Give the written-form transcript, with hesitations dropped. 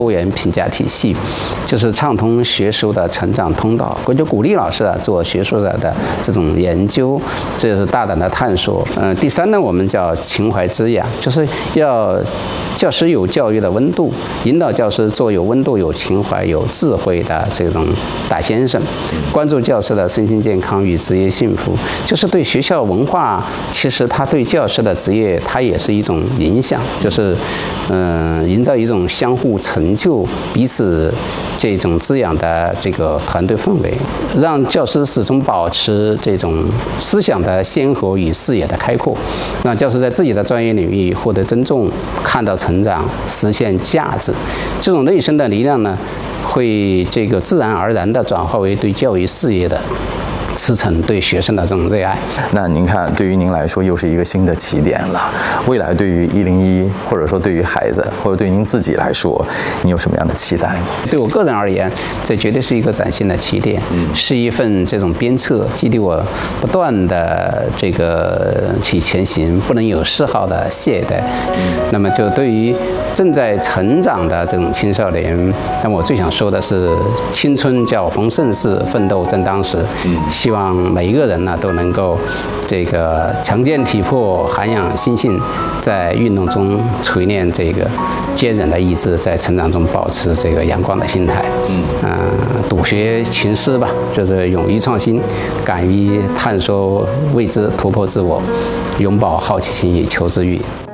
多元评价体系，就是畅通学术的成长通道。我就鼓励老师做学术的这种研究，这是大胆的探索。第三呢，我们叫情怀滋养，就是要教师有教育的温度，引导教师做有温度、有情怀、有智慧的这种大先生，关注教师的身心健康与职业幸福，就是对学校文化，其实它对教师的职业，它也是一种影响，就是营造一种相互成就、彼此这种滋养的这个团队氛围，让教师始终保持这种思想的鲜活与视野的开阔，让教师在自己的专业领域获得尊重，看到成长，实现价值。这种内生的力量呢，会这个自然而然地转化为对教育事业的驰骋，对学生的这种热爱。 那您看，对于您来说又是一个新的起点了。未来对于101，或者说对于孩子，或者对您自己来说，你有什么样的期待？ 对我个人而言，这绝对是一个崭新的起点，是一份这种鞭策，激励我不断的这个去前行，不能有丝毫的懈怠。那么就对于正在成长的这种青少年，那么我最想说的是，青春叫逢盛世，奋斗正当时。希望每一个人呢都能够这个强健体魄，涵养心性，在运动中锤炼这个坚韧的意志，在成长中保持这个阳光的心态。笃学勤思吧，就是勇于创新，敢于探索未知，突破自我，拥抱好奇心与求知欲。